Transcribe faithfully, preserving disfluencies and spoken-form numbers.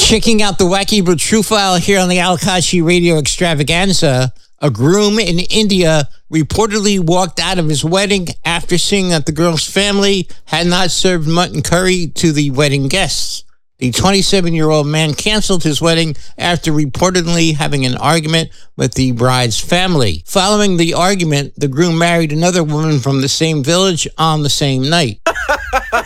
Checking out the wacky but true file here on the Al Kashi Radio Extravaganza. A groom in India reportedly walked out of his wedding after seeing that the girl's family had not served mutton curry to the wedding guests. The twenty-seven-year-old man canceled his wedding after reportedly having an argument with the bride's family. Following the argument, the groom married another woman from the same village on the same night.